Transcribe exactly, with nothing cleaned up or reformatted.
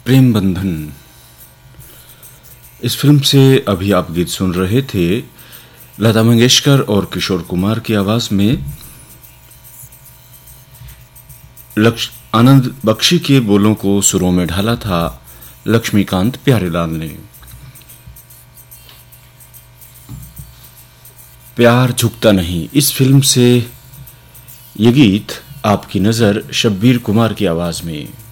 प्रेम बंधन। इस फिल्म से अभी आप गीत सुन रहे थे लता मंगेशकर और किशोर कुमार की आवाज में। लक्ष आनंद बख्शी के बोलों को सुरों में ढाला था लक्ष्मीकांत प्यारेलाल ने। प्यार झुकता नहीं, इस फिल्म से ये गीत आपकी नजर शब्बीर कुमार की आवाज में।